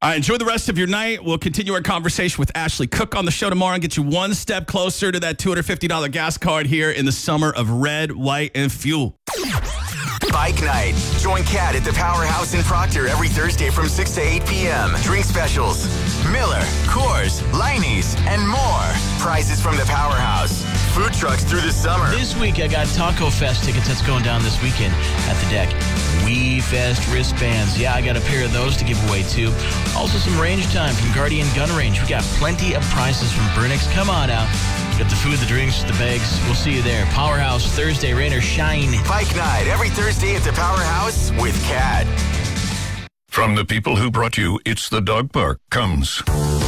Enjoy the rest of your night. We'll continue our conversation with Ashley Cook on the show tomorrow and get you one step closer to that $250 gas card here in the summer of red, white, and fuel. Bike Night. Join Kat at the Powerhouse in Proctor every Thursday from 6 to 8 p.m. Drink specials, Miller, Coors, Leinie's, and more. Prizes from the Powerhouse. Food trucks through the summer. This week, I got Taco Fest tickets that's going down this weekend at the deck. Wii Fest wristbands. Yeah, I got a pair of those to give away, too. Also, some range time from Guardian Gun Range. We got plenty of prizes from Burnix. Come on out. Got the food, the drinks, the bags. We'll see you there. Powerhouse, Thursday, rain or shine. Bike Night every Thursday at the Powerhouse with Kat. From the people who brought you It's the Dog Park comes